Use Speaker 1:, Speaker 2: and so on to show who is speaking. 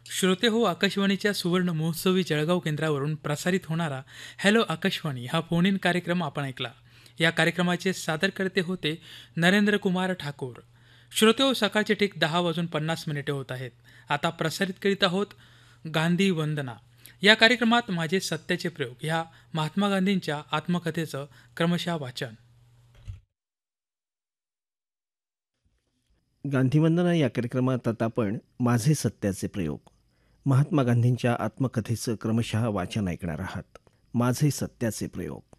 Speaker 1: श्रोते हो, आकाशवाणीच्या सुवर्ण महोत्सवी जळगाव केंद्रावरून प्रसारित होणारा हॅलो आकाशवाणी हा फोन इन कार्यक्रम आपण ऐकला. या कार्यक्रमाचे सादरकर्ते होते नरेंद्र कुमार ठाकूर. श्रोते हो, सकाळचे ठीक 10:50 होत आहेत. आता प्रसारित करीत आहोत गांधी वंदना. या कार्यक्रमात माझे सत्याचे प्रयोग ह्या महात्मा गांधींच्या आत्मकथेचं क्रमशः वाचन.
Speaker 2: गांधीवंदना या कार्यक्रमात आता आपण माझे सत्याचे प्रयोग महात्मा गांधींच्या आत्मकथेचं क्रमशः वाचन ऐकणार आहात. माझे सत्याचे प्रयोग.